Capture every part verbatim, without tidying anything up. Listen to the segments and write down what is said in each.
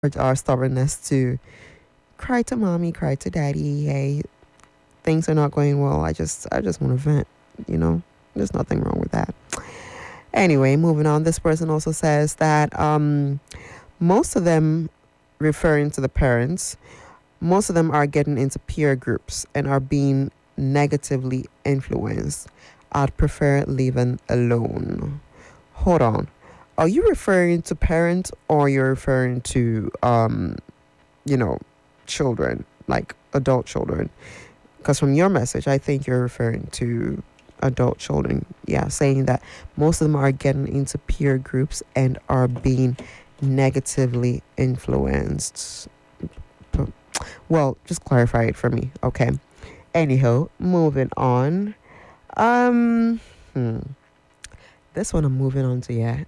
our stubbornness to cry to mommy, cry to daddy. Hey, things are not going well. I just, I just want to vent. You know, there's nothing wrong with that. Anyway, moving on. This person also says that um, most of them, referring to the parents, most of them are getting into peer groups and are being negatively influenced. I'd prefer living alone. Hold on. Are you referring to parents or you're referring to, um, you know, children, like adult children? Because from your message, I think you're referring to adult children. Yeah, saying that most of them are getting into peer groups and are being negatively influenced. Well, just clarify it for me, okay? Anyhow, moving on. Um, hmm. This one I'm moving on to, yeah.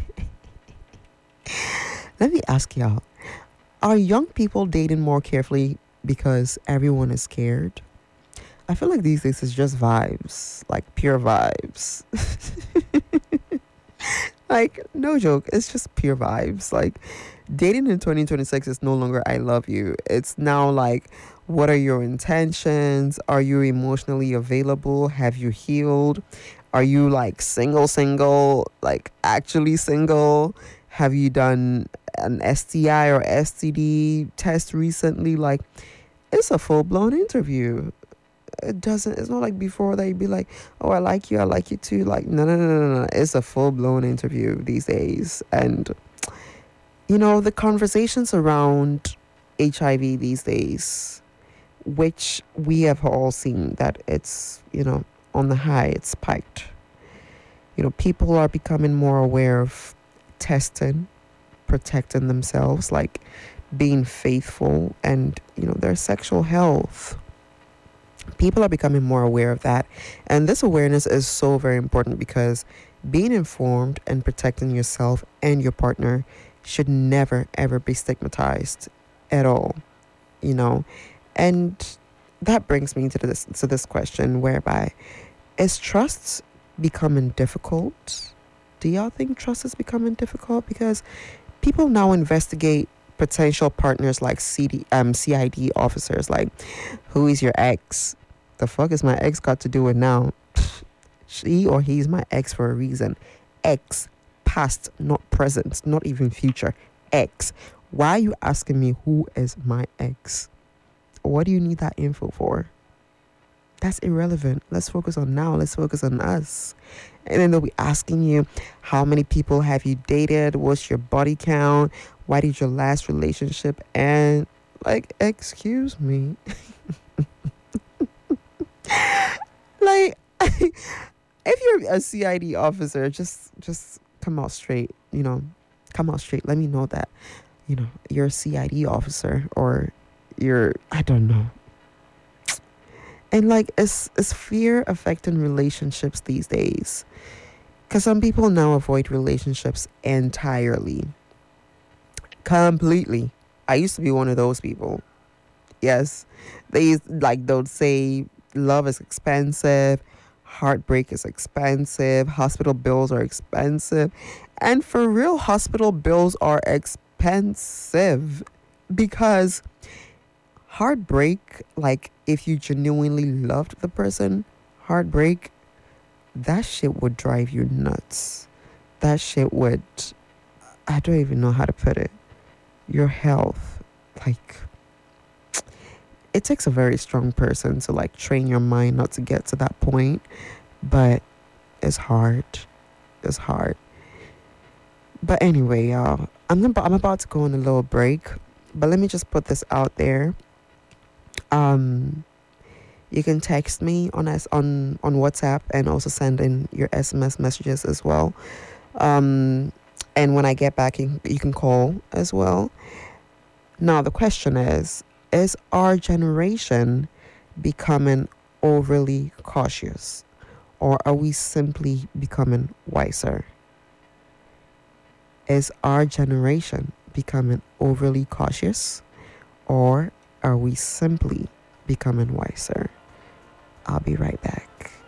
Let me ask y'all, are young people dating more carefully because everyone is scared? I feel like these days it's just vibes, like pure vibes. Like, no joke, it's just pure vibes. Like, dating in twenty twenty-six is no longer I love you. It's now like, what are your intentions? Are you emotionally available? Have you healed? Are you like single, single, like actually single? Have you done an S T I or S T D test recently? Like, it's a full blown interview. It doesn't, it's not like before that you'd be like, oh, I like you, I like you too. Like, no, no, no, no, no. It's a full blown interview these days. And, you know, the conversations around H I V these days, which we have all seen that it's, you know, on the high, it's spiked. You know, people are becoming more aware of testing, protecting themselves, like being faithful, and, you know, their sexual health. People are becoming more aware of that. And this awareness is so very important because being informed and protecting yourself and your partner should never, ever be stigmatized at all, you know. And that brings me to this to this question, whereby, is trust becoming difficult? Do y'all think trust is becoming difficult? Because people now investigate potential partners like C D, um, C I D officers. Like, who is your ex? The fuck is my ex got to do it now? She or he's my ex for a reason. Ex, past, not present, not even future. Ex. Why are you asking me who is my ex? What do you need that info for? That's irrelevant. Let's focus on now. Let's focus on us. And then they'll be asking you, how many people have you dated? What's your body count? Why did your last relationship end? Like, excuse me. Like, if you're a C I D officer, just just come out straight, you know, come out straight. Let me know that, you know, you're a C I D officer, or you're, I don't know. And like, is, is fear affecting relationships these days? Because some people now avoid relationships entirely. Completely. I used to be one of those people. Yes. They used, like, they'll say love is expensive, heartbreak is expensive, hospital bills are expensive. And for real, hospital bills are expensive because heartbreak, like, if you genuinely loved the person, heartbreak, that shit would drive you nuts. That shit would, I don't even know how to put it. Your health, like, it takes a very strong person to like train your mind not to get to that point, but it's hard. It's hard. But anyway, y'all, I'm ab- I'm about to go on a little break, but let me just put this out there. Um, you can text me on us on on WhatsApp and also send in your S M S messages as well. Um, and when I get back, you, you can call as well. Now the question is: is our generation becoming overly cautious, or are we simply becoming wiser? Is our generation becoming overly cautious, or are we simply becoming wiser? I'll be right back.